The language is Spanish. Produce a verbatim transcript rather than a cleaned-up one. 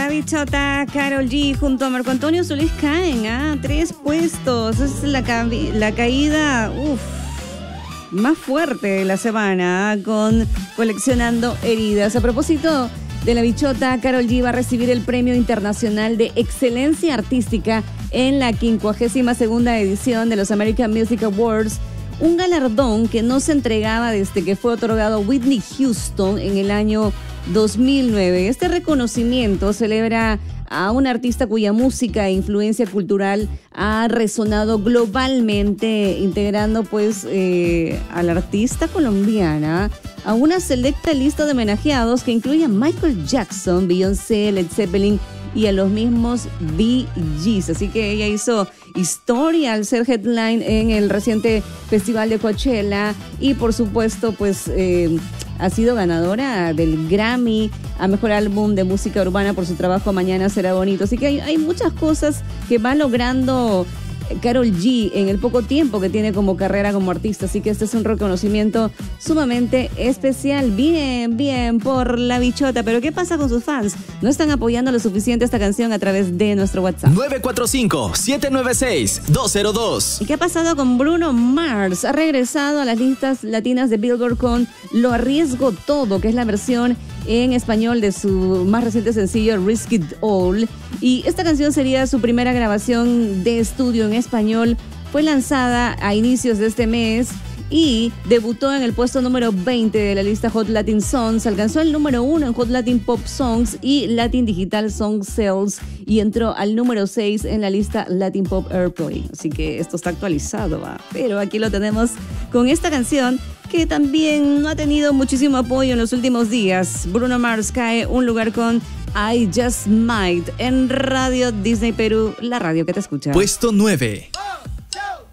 La Bichota, Karol G junto a Marco Antonio Solís caen a ¿eh? tres puestos. Es la, ca la caída uf, más fuerte de la semana, ¿eh? Con Coleccionando Heridas. A propósito de La Bichota, Karol G va a recibir el Premio Internacional de Excelencia Artística en la quincuagésima segunda edición de los American Music Awards, un galardón que no se entregaba desde que fue otorgado a Whitney Houston en el año dos mil nueve. Este reconocimiento celebra a un artista cuya música e influencia cultural ha resonado globalmente, integrando pues eh, a la artista colombiana a una selecta lista de homenajeados que incluye a Michael Jackson, Beyoncé, Led Zeppelin y a los mismos Bee Gees. Así que ella hizo historia al ser headline en el reciente Festival de Coachella y por supuesto pues eh, ha sido ganadora del Grammy a Mejor Álbum de Música Urbana por su trabajo Mañana Será Bonito. Así que hay, hay muchas cosas que va logrando Karol G en el poco tiempo que tiene como carrera como artista. Así que este es un reconocimiento sumamente especial. Bien, bien por La Bichota. Pero ¿qué pasa con sus fans? No están apoyando lo suficiente esta canción a través de nuestro WhatsApp. nueve cuatro cinco, siete nueve seis, dos cero dos. ¿Y qué ha pasado con Bruno Mars? Ha regresado a las listas latinas de Billboard con Lo Arriesgo Todo, que es la versión en español de su más reciente sencillo Risk It All. Y esta canción sería su primera grabación de estudio en español. Fue lanzada a inicios de este mes y debutó en el puesto número veinte de la lista Hot Latin Songs. Alcanzó el número uno en Hot Latin Pop Songs y Latin Digital Song Sales y entró al número seis en la lista Latin Pop Airplay. Así que esto está actualizado, ¿va? Pero aquí lo tenemos con esta canción que también no ha tenido muchísimo apoyo en los últimos días. Bruno Mars cae un lugar con I Just Might en Radio Disney Perú, la radio que te escucha. Puesto nueve.